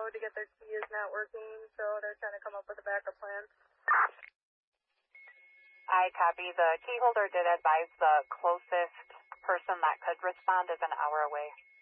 code to get their key is not working, so they're trying to come up with a backup plan. I copy. The key holder did advise the closest person that could respond is an hour away.